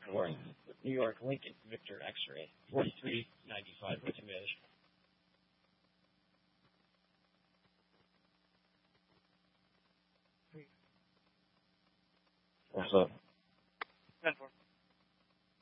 Warren, New York, Lincoln, Victor, X-ray, 4395, what's your manage? What's up? 10-4.